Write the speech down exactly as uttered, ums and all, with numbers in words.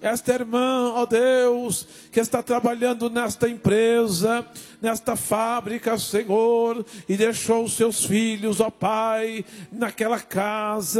Esta irmã, ó Deus, que está trabalhando nesta empresa, nesta fábrica, Senhor, e deixou os seus filhos, ó Pai, naquela casa.